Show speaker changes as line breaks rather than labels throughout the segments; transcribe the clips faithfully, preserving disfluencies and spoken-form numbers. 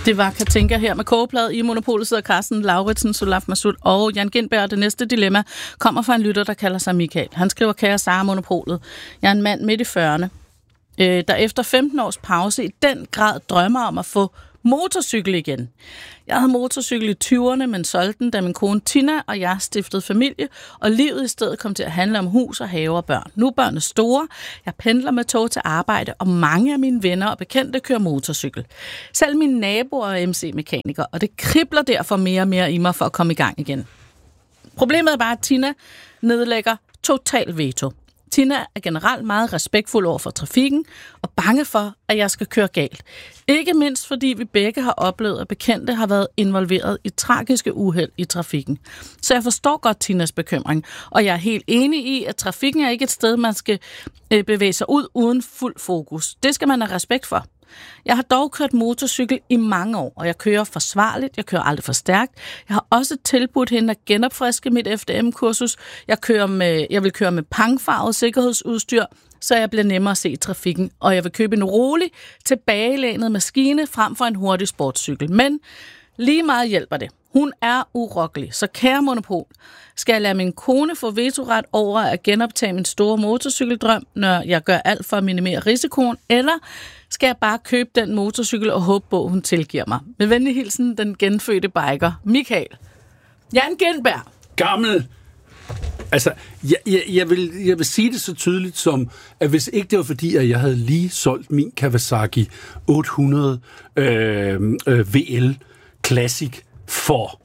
Det var Katinka her med kogeplade i Monopolet, sidder Carsten Lauritsen, Solaf Masud og Jan Gindberg. Det næste dilemma kommer fra en lytter, der kalder sig Michael. Han skriver, kære Sara Monopolet, jeg er en mand midt i fyrrerne, øh, der efter femten års pause i den grad drømmer om at få motorcykel igen. Jeg havde motorcykel i tyverne, men solgte den, da min kone Tina og jeg stiftede familie, og livet i stedet kom til at handle om hus og have og børn. Nu er børnene store, jeg pendler med tog til arbejde, og mange af mine venner og bekendte kører motorcykel. Selv mine naboer er M C-mekanikere, og det kribler derfor mere og mere i mig for at komme i gang igen. Problemet er bare, at Tina nedlægger total veto. Tina er generelt meget respektfuld over for trafikken og bange for, at jeg skal køre galt. Ikke mindst fordi vi begge har oplevet, at bekendte har været involveret i tragiske uheld i trafikken. Så jeg forstår godt Tinas bekymring, og jeg er helt enig i, at trafikken er ikke et sted, man skal bevæge sig ud uden fuld fokus. Det skal man have respekt for. Jeg har dog kørt motorcykel i mange år, og jeg kører forsvarligt, jeg kører aldrig for stærkt. Jeg har også tilbudt hende at genopfriske mit F D M-kursus. Jeg, kører med, jeg vil køre med pangfarvet sikkerhedsudstyr, så jeg bliver nemmere at se i trafikken. Og jeg vil købe en rolig, tilbagelænet maskine frem for en hurtig sportscykel. Men lige meget hjælper det. Hun er urokkelig, så kære Monopol, skal jeg lade min kone få vetoret over at genoptage min store motorcykeldrøm, når jeg gør alt for at minimere risikoen, eller skal jeg bare købe den motorcykel og håbe på, at hun tilgiver mig? Med venlig hilsen, den genfødte biker, Michael. Jan Gindberg.
Gammel. Altså, jeg, jeg, jeg, vil, jeg vil sige det så tydeligt som, at hvis ikke det var fordi, at jeg havde lige solgt min Kawasaki otte hundrede øh, øh, V L Classic for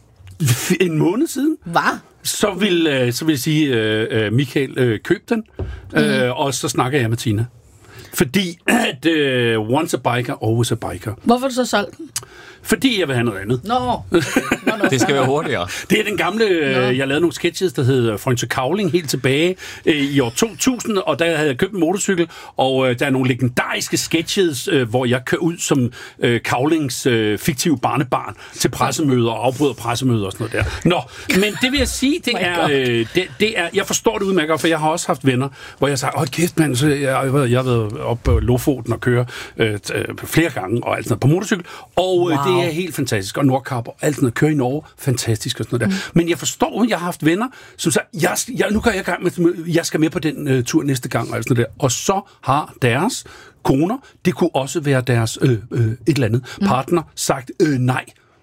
en måned siden.
Hvad?
Så vil, øh, så vil jeg sige, øh, Michael, øh, køb den, mm. øh, og så snakker jeg med Tina. Fordi at uh, once a biker, always a biker.
Hvorfor har du så solgt den?
Fordi jeg vil have noget andet.
Nå. No. No, no.
Det skal være hurtigere.
Det er den gamle, no. jeg lavede nogle sketches, der hed Frønse Kavling helt tilbage øh, i år to tusind, og der havde jeg købt en motorcykel, og øh, der er nogle legendariske sketches, øh, hvor jeg kører ud som øh, Kavlings øh, fiktive barnebarn til pressemøder og afbryder pressemøder og sådan noget der. Nå, men det vil jeg sige, det, er, øh, det, det er, jeg forstår det udmærket, for jeg har også haft venner, hvor jeg sagde, åh kæft mand, så jeg, jeg, jeg har været oppe på Lofoten og køre øh, flere gange og alt sådan noget på motorcykel, og wow. Det er helt fantastisk, og Nordkap og alt sådan noget, køre i Norge, fantastisk og sådan noget der. Mm. Men jeg forstår, at jeg har haft venner, som sagde, jeg, jeg, nu kan jeg gang med, jeg skal med på den uh, tur næste gang og alt sådan noget der. Og så har deres koner, det kunne også være deres øh, øh, et eller andet mm. partner, sagt, øh, nej,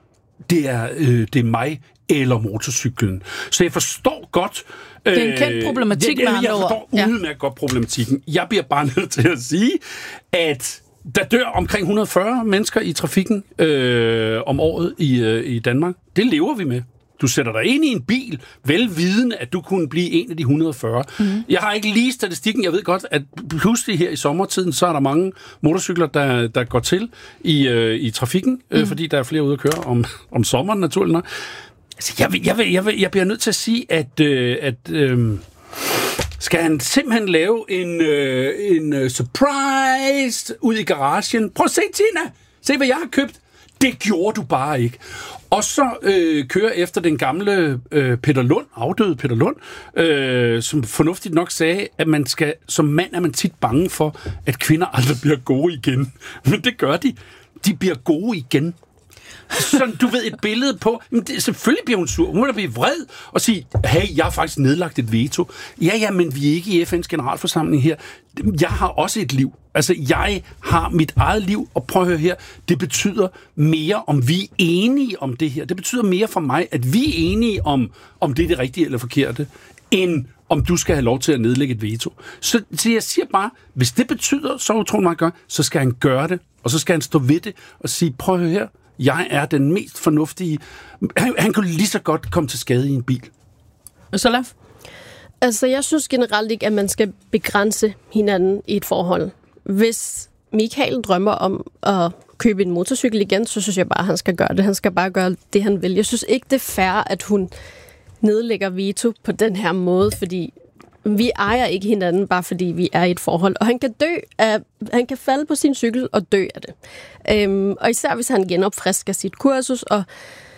det er, øh, det er mig eller motorcyklen. Så jeg forstår godt...
Det er en kendt problematik,
øh,
med
jeg, jeg forstår
ja.
udmærket godt problematikken. Jeg bliver bare nødt til at sige, at der dør omkring et hundrede og fyrre mennesker i trafikken øh, om året i, øh, i Danmark. Det lever vi med. Du sætter dig ind i en bil, velvidende, at du kunne blive en af de et hundrede og fyrre. Mm. Jeg har ikke lige statistikken. Jeg ved godt, at pludselig her i sommertiden, så er der mange motorcykler, der, der går til i, øh, i trafikken, mm. øh, fordi der er flere ude at køre om, om sommeren, naturligt nok. Altså, jeg, vil, jeg, vil, jeg, vil, jeg bliver nødt til at sige, at... Øh, at øh, skal han simpelthen lave en, øh, en uh, surprise ud i garagen? Prøv at se, Tina! Se, hvad jeg har købt. Det gjorde du bare ikke. Og så øh, kører efter den gamle øh, Peter Lund, afdøde Peter Lund, øh, som fornuftigt nok sagde, at man skal, som mand er man tit bange for, at kvinder aldrig bliver gode igen. Men det gør de. De bliver gode igen. Sådan, du ved, et billede på... Men det, selvfølgelig bliver hun sur. Hun må da blive vred og sige, hey, jeg har faktisk nedlagt et veto. Ja, ja, men vi er ikke i F N's generalforsamling her. Jeg har også et liv. Altså, jeg har mit eget liv, og prøv at høre her, det betyder mere, om vi er enige om det her. Det betyder mere for mig, at vi er enige om, om det er det rigtige eller forkerte, end om du skal have lov til at nedlægge et veto. Så, så jeg siger bare, hvis det betyder så utroligt meget godt, så skal han gøre det, og så skal han stå ved det og sige, prøv at høre her, jeg er den mest fornuftige. Han, han kunne lige så godt komme til skade i en bil.
Solaf?
Altså, jeg synes generelt ikke, at man skal begrænse hinanden i et forhold. Hvis Michael drømmer om at købe en motorcykel igen, så synes jeg bare, at han skal gøre det. Han skal bare gøre det, han vil. Jeg synes ikke, det er fair, at hun nedlægger veto på den her måde, fordi vi ejer ikke hinanden, bare fordi vi er i et forhold. Og han kan dø af, han kan falde på sin cykel og dø af det. Øhm, og især hvis han genopfrisker sit kursus. Og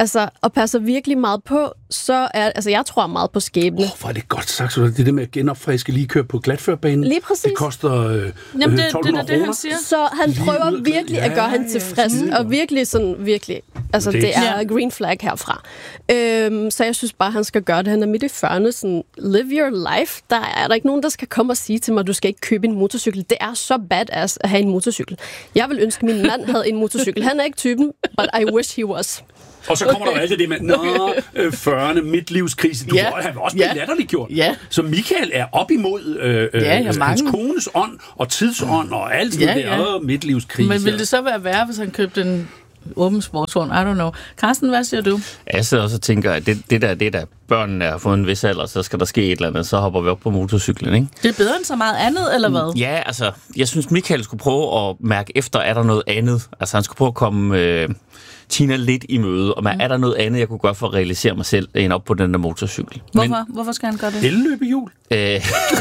altså, og passer virkelig meget på, så er, altså, jeg tror meget på skæbne.
Åh, oh, hvor er det godt sagt, så det der med at genopfriske lige køre på glatførbanen.
Lige præcis.
Det koster øh,
Jamen, det,
tolv hundrede
det er det,
kroner.
han siger.
Så han
Lige
prøver
ud af-
virkelig
ja,
at gøre han tilfreds,
ja,
og virkelig sådan, virkelig, altså
Det
det
er-
er green flag herfra. Øhm, så jeg synes bare, han skal gøre det. Han er midt i fyrrerne, sådan, live your life. Der er der ikke nogen, der skal komme og sige til mig, at du skal ikke købe en motorcykel. Det er så badass at have en motorcykel. Jeg vil ønske, at min mand havde en motorcykel. Han er ikke typen, but I wish he was.
Og så kommer der jo alt det med, nå, øh, fyrrerne, midtlivskrise. Du
Ja.
ja. har også blevet
Ja.
latterliggjort.
Ja.
Så Michael er op imod øh, øh,
Ja, ja,
hans
mange.
kones ånd og tidsånd og alt sådan
Ja,
ja, der.
ja.
Og midtlivskrise.
Men ville det så være værre, hvis han købte en åben sportsvogn? I don't know. Carsten, hvad siger du?
Jeg sidder også og tænker, at det, det der, det der børnene har fået en vis alder, så skal der ske et eller andet, så hopper vi op på motorcyklen, ikke?
Det er bedre end så meget andet, eller hvad?
Ja, altså, jeg synes, Michael skulle prøve at mærke efter, er der noget andet? Altså, han skulle prøve at komme øh, Tina lidt i møde, og mm. er der noget andet, jeg kunne gøre for at realisere mig selv, end op på den der motorcykel?
Hvorfor? Hvorfor skal han gøre det?
elløbehjul?
Men, øh,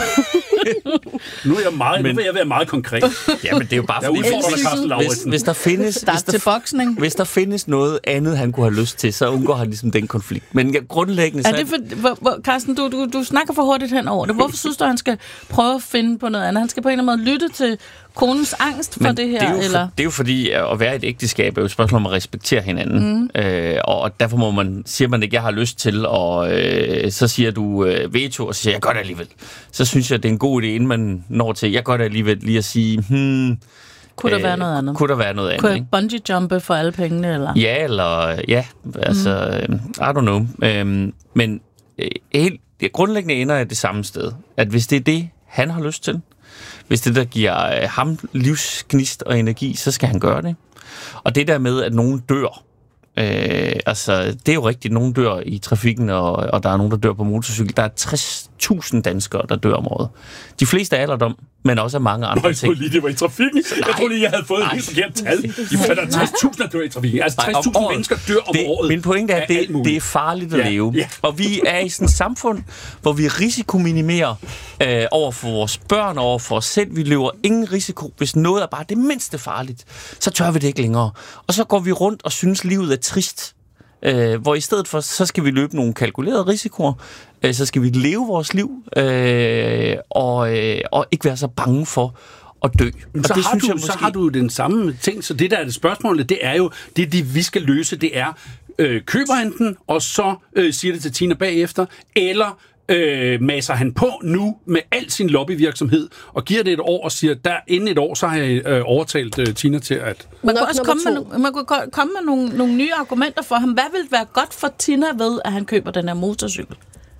Nu er jeg meget,
Men-
nu vil jeg være meget konkret.
jamen, det er jo bare
Jeg
fordi,
udfordrer
hvis,
Carsten
hvis,
Lauritsen.
hvis der findes...
Start
hvis der,
til boksning.
hvis der findes noget andet, han kunne have lyst til, så undgår han ligesom den konflikt. Men ja, grundlæggende...
Er
så
det for, hvor, hvor, Carsten, du, du, du snakker for hurtigt hen over det. Hvorfor synes du, han skal prøve at finde på noget andet? Han skal på en eller anden måde lytte til konens angst for
Men
det her,
det er, jo for,
eller?
det er jo fordi, at være i et ægteskab er jo et spørgsmål om at respektere hinanden. Mm. Øh, og derfor må man, siger man ikke, jeg har lyst til, og øh, så siger du øh, veto, og så siger jeg, jeg gør det alligevel. Så synes jeg, det er en god idé, inden man når til, jeg gør det alligevel, lige at sige, hmm,
Kunne der være noget andet?
Kunne der være noget
Kunne
andet,
jeg
ikke?
bungee-jumpe for alle pengene, eller?
Ja, eller ja, altså, mm. I don't know. Øhm, men øh, helt det grundlæggende ender jeg det samme sted, at hvis det er det, han har lyst til, hvis det der giver øh, ham livsgnist og energi, så skal han gøre det. Og det der med, at nogen dør, øh, altså det er jo rigtigt, at nogen dør i trafikken, og, og der er nogen, der dør på motorcykel. Der er tres tusind danskere, der dør om året. De fleste er alderdom, men også af mange andre
Nå, jeg
ting.
troede lige, det var i trafikken. Jeg troede lige, jeg havde fået et helt forkert tal. De fatter tres tusind, der dør i trafikken. Altså
Nej,
tres tusind
om året.
mennesker dør om
det,
året.
Min pointe er,
af
at det,
alt muligt.
det er farligt at
Ja,
leve.
ja.
Og vi er i sådan et samfund, hvor vi risikominimerer øh, over for vores børn, over for os selv. Vi løber ingen risiko. Hvis noget er bare det mindste farligt, så tør vi det ikke længere. Og så går vi rundt og synes, livet er trist. Øh, hvor i stedet for, så skal vi løbe nogle kalkulerede risikoer. Øh, så skal vi leve vores liv, øh, og, øh, og ikke være så bange for at dø.
Men
og
så,
det
har
synes
du,
jeg måske...
så har du den samme ting, så det der er det spørgsmål, det er jo, det, det vi skal løse, det er, øh, køber han den, og så øh, siger det til Tina bagefter, eller øh, maser han på nu med al sin lobbyvirksomhed, og giver det et år og siger, der inden et år, så har jeg øh, overtalt øh, Tina til at...
Man kunne
Nok
også
nummer
komme med,
to.
no- man kunne ko- komme med nogle, nogle nye argumenter for ham. Hvad vil være godt for Tina ved, at han køber den her motorcykel?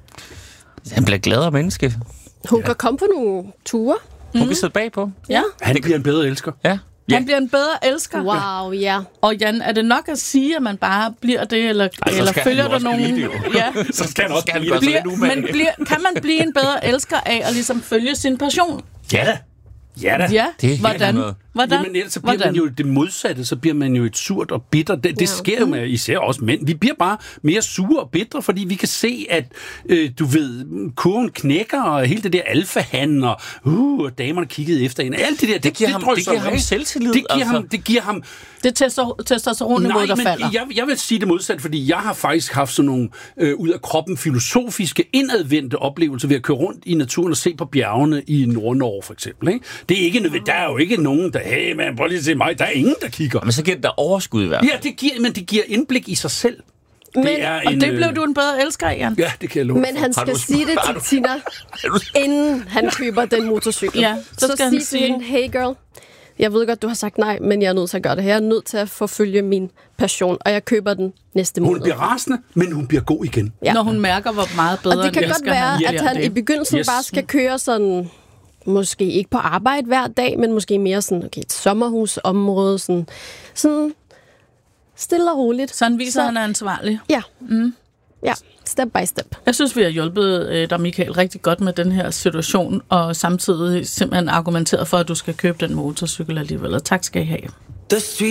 Han bliver gladere menneske.
Hun ja. kan komme på nogle ture.
Hun kan sidde bagpå.
Ja.
Han bliver en bedre elsker.
Ja.
Ja. Han bliver en bedre elsker.
Wow, ja.
Og Jan, er det nok at sige, at man bare bliver det, eller,
Ej, så
eller
skal
følger
han
der
jo også
nogen...
blive det, jo.
Ja.
Så skal han også
Skal han
blive
gøre
det.
sig lidt
Bliver,
umage.
men bliver, kan man blive en bedre elsker af at ligesom følge sin passion?
Ja da. Ja da.
Ja,
Det er helt
hvordan?
noget.
Hvordan?
Jamen ellers så bliver
Hvordan?
man jo det modsatte, så bliver man jo et surt og bitter. Det, det
Ja.
sker jo med især også mænd. Vi bliver bare mere sure og bitre, fordi vi kan se, at øh, du ved, kurven knækker, og hele det der alfahan, og uh, damerne kiggede efter en. Alt det der, det,
Det giver ham-
drysser
det giver
af.
ham selvtillid,
Det giver,
altså.
ham, det giver ham...
Det er testosteronniveauet, der
men
falder.
jeg, jeg vil sige det modsatte, fordi jeg har faktisk haft sådan nogle øh, ud af kroppen filosofiske, indadvendte oplevelser ved at køre rundt i naturen og se på bjergene i Nord-Norge for eksempel. Ikke? Det er ikke nødvendigt. Der er jo ikke nogen, der, hey man, prøv lige at se mig. Der er ingen, der kigger.
Men så giver det der overskud i hvert fald.
Ja, det giver, men det giver indblik i sig selv.
Men,
Det er
Og
en,
det
øh,
blev du en bedre elsker af, Jan.
Ja, det kan jeg love
men
for.
han
Har
skal
du-
sige det
har
til
du-
Tina, inden han køber den motorcykel.
Ja, så
så
skal han
sig til
sige-
hende, hey girl, jeg ved godt, du har sagt nej, men jeg er nødt til at gøre det her. Jeg er nødt til at forfølge min passion, og jeg køber den næste
Hun
måned.
bliver rasende, men hun bliver god igen.
Ja.
Når hun mærker, hvor meget bedre
Og det kan
en
godt
elsker
være,
han
at
bliver
han
det.
i begyndelsen
Yes.
bare skal køre sådan, måske ikke på arbejde hver dag, men måske mere sådan, okay, et sommerhusområde, sådan, sådan stille og roligt.
Sådan viser
Så-
han er ansvarlig.
Ja. Mm. Ja, step by step.
Jeg synes, vi har hjulpet øh, dig, Michael, rigtig godt med den her situation, og samtidig simpelthen argumenteret for, at du skal købe den motorcykel alligevel. Og tak skal I have.
The street